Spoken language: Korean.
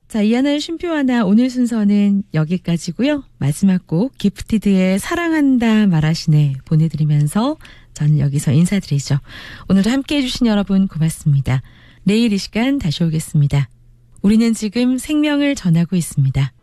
자, 이하나 쉼표하나 오늘 순서는 여기까지고요. 마지막 곡 기프티드의 사랑한다 말하시네 보내드리면서 저는 여기서 인사드리죠. 오늘도 함께해 주신 여러분 고맙습니다. 내일 이 시간 다시 오겠습니다. 우리는 지금 생명을 전하고 있습니다.